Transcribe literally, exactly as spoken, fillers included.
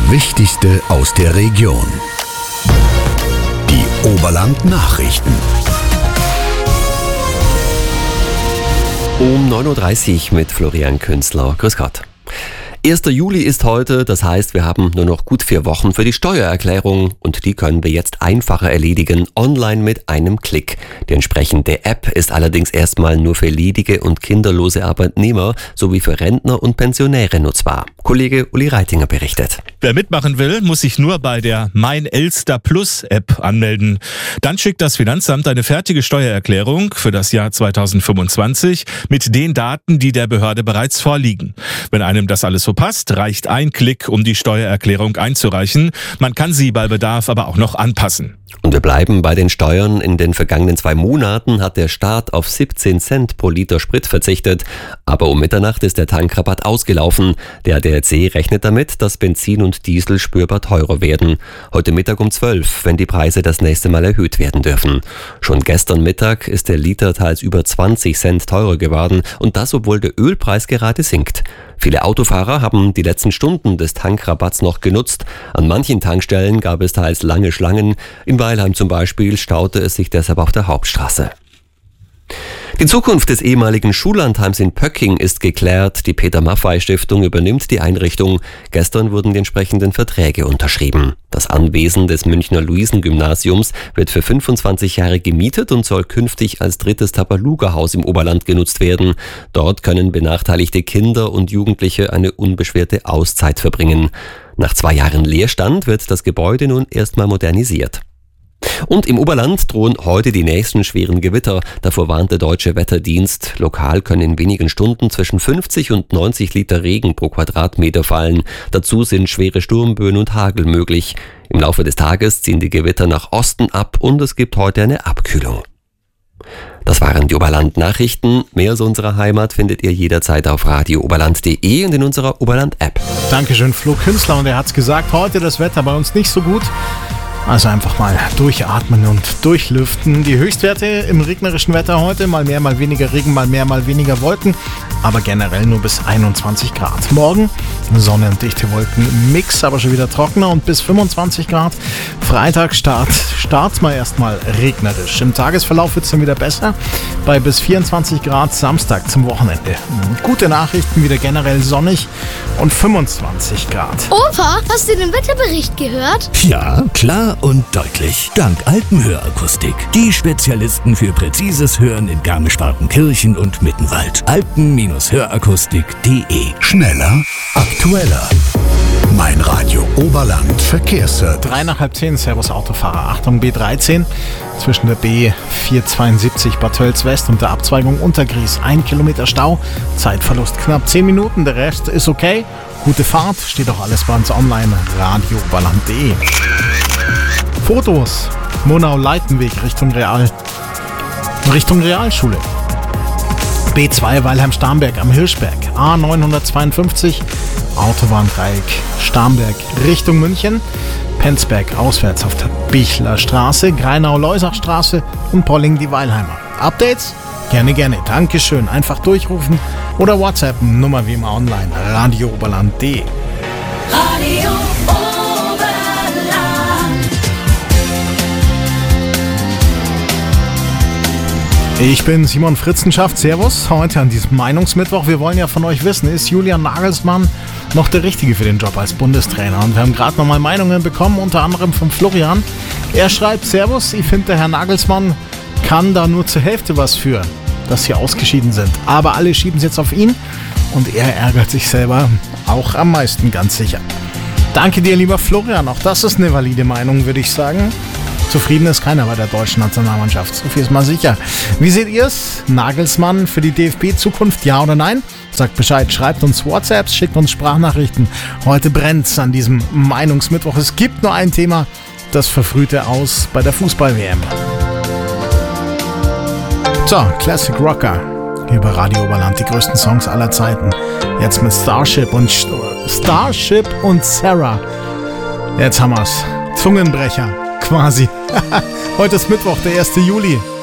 Wichtigste aus der Region. Die Oberland-Nachrichten. Um neun Uhr dreißig mit Florian Künzler. Grüß Gott. erster Juli ist heute, das heißt, wir haben nur noch gut vier Wochen für die Steuererklärung und die können wir jetzt einfacher erledigen, online mit einem Klick. Die entsprechende App ist allerdings erstmal nur für ledige und kinderlose Arbeitnehmer sowie für Rentner und Pensionäre nutzbar. Kollege Uli Reitinger berichtet. Wer mitmachen will, muss sich nur bei der Mein Elster Plus App anmelden. Dann schickt das Finanzamt eine fertige Steuererklärung für das Jahr zweitausendfünfundzwanzig mit den Daten, die der Behörde bereits vorliegen. Wenn einem das alles so passt, reicht ein Klick, um die Steuererklärung einzureichen. Man kann sie bei Bedarf aber auch noch anpassen. Und wir bleiben bei den Steuern. In den vergangenen zwei Monaten hat der Staat auf siebzehn Cent pro Liter Sprit verzichtet. Aber um Mitternacht ist der Tankrabatt ausgelaufen. Der A D A C rechnet damit, dass Benzin und Diesel spürbar teurer werden. Heute Mittag um zwölf, wenn die Preise das nächste Mal erhöht werden dürfen. Schon gestern Mittag ist der Liter teils über zwanzig Cent teurer geworden. Und das, obwohl der Ölpreis gerade sinkt. Viele Autofahrer haben die letzten Stunden des Tankrabatts noch genutzt. An manchen Tankstellen gab es teils lange Schlangen. In Weilheim zum Beispiel staute es sich deshalb auf der Hauptstraße. Die Zukunft des ehemaligen Schullandheims in Pöcking ist geklärt. Die Peter-Maffay-Stiftung übernimmt die Einrichtung. Gestern wurden die entsprechenden Verträge unterschrieben. Das Anwesen des Münchner Luisen-Gymnasiums wird für fünfundzwanzig Jahre gemietet und soll künftig als drittes Tabaluga-Haus im Oberland genutzt werden. Dort können benachteiligte Kinder und Jugendliche eine unbeschwerte Auszeit verbringen. Nach zwei Jahren Leerstand wird das Gebäude nun erstmal modernisiert. Und im Oberland drohen heute die nächsten schweren Gewitter. Davor warnt der Deutsche Wetterdienst. Lokal können in wenigen Stunden zwischen fünfzig und neunzig Liter Regen pro Quadratmeter fallen. Dazu sind schwere Sturmböen und Hagel möglich. Im Laufe des Tages ziehen die Gewitter nach Osten ab und es gibt heute eine Abkühlung. Das waren die Oberland-Nachrichten. Mehr aus unserer Heimat findet ihr jederzeit auf radio oberland punkt de und in unserer Oberland-App. Dankeschön, Flo Künzler. Und er hat's gesagt, heute das Wetter bei uns nicht so gut. Also einfach mal durchatmen und durchlüften. Die Höchstwerte im regnerischen Wetter heute, mal mehr, mal weniger Regen, mal mehr, mal weniger Wolken, aber generell nur bis einundzwanzig Grad. Morgen Sonne und dichte Wolken im Mix, aber schon wieder trockener und bis fünfundzwanzig Grad. Freitag Start, Start mal erstmal regnerisch. Im Tagesverlauf wird es dann wieder besser, bei bis vierundzwanzig Grad Samstag zum Wochenende. Gute Nachrichten, wieder generell sonnig und fünfundzwanzig Grad. Opa, hast du den Wetterbericht gehört? Ja, klar und deutlich. Dank Alpenhörakustik. Die Spezialisten für präzises Hören in Garmisch-Partenkirchen und Mittenwald. alpen Hörakustik punkt de. Schneller, aktueller. Mein Radio Oberland Verkehrsservice. Drei nach halb zehn, Servus Autofahrer. Achtung, B dreizehn zwischen der B vierhundertzweiundsiebzig Bad Tölz West und der Abzweigung Untergries. Ein Kilometer Stau, Zeitverlust knapp zehn Minuten, der Rest ist okay. Gute Fahrt, steht auch alles bei uns online, radio oberland punkt de. Fotos, Monau-Leitenweg Richtung Real, Richtung Realschule. B zwei Weilheim-Starnberg am Hirschberg, A neunhundertzweiundfünfzig, Autobahndreieck Starnberg Richtung München, Penzberg auswärts auf der Bichler Straße, Greinau-Leusach-Straße und Polling die Weilheimer. Updates? Gerne, gerne. Dankeschön. Einfach durchrufen oder WhatsApp, Nummer wie immer online, radio oberland punkt de. Radio Oberland. Ich bin Simon Fritzenschaft, Servus, heute an diesem Meinungsmittwoch. Wir wollen ja von euch wissen, ist Julian Nagelsmann noch der Richtige für den Job als Bundestrainer? Und wir haben gerade nochmal Meinungen bekommen, unter anderem von Florian. Er schreibt, Servus, ich finde, der Herr Nagelsmann kann da nur zur Hälfte was für, dass sie ausgeschieden sind. Aber alle schieben es jetzt auf ihn und er ärgert sich selber auch am meisten, ganz sicher. Danke dir, lieber Florian, auch das ist eine valide Meinung, würde ich sagen. Zufrieden ist keiner bei der deutschen Nationalmannschaft, so viel ist mal sicher. Wie seht ihr es? Nagelsmann für die D F B-Zukunft, ja oder nein? Sagt Bescheid, schreibt uns WhatsApps, schickt uns Sprachnachrichten. Heute brennt's an diesem Meinungsmittwoch. Es gibt nur ein Thema, das verfrühte aus bei der Fußball-W M. So, Classic Rocker. Hier bei Radio Oberland, die größten Songs aller Zeiten. Jetzt mit Starship und Starship und Sarah. Jetzt haben wir's. Zungenbrecher. Quasi. Heute ist Mittwoch, der erster Juli.